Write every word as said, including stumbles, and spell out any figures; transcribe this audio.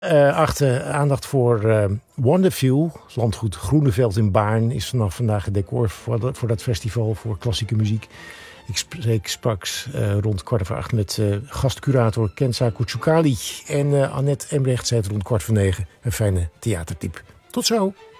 Uh, achter aandacht voor uh, Wonderview, landgoed Groeneveld in Baarn, is vanaf vandaag het decor voor dat, voor dat festival voor klassieke muziek. Ik spreek straks uh, rond kwart over acht met uh, gastcurator Kenza Kuchukali en uh, Annette Embrecht zei het rond kwart voor negen. Een fijne theatertip. Tot zo!